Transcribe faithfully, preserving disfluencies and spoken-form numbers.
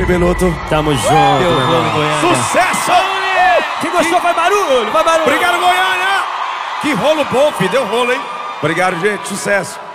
Beloto. Tamo junto, Deu meu rolo em irmão. Goiânia. Sucesso! Quem gostou, vai barulho, vai barulho. Obrigado, Goiânia! Que rolo bom, filho. Deu rolo, hein? Obrigado, gente. Sucesso.